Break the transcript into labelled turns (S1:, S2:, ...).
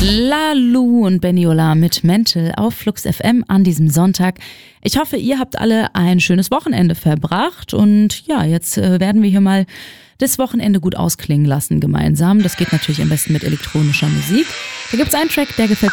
S1: Lalu und Beniola mit Mental auf Flux FM an diesem Sonntag. Ich hoffe, ihr habt alle ein schönes Wochenende verbracht und ja, jetzt werden wir hier mal das Wochenende gut ausklingen lassen gemeinsam. Das geht natürlich am besten mit elektronischer Musik. Da gibt's einen Track, der gefällt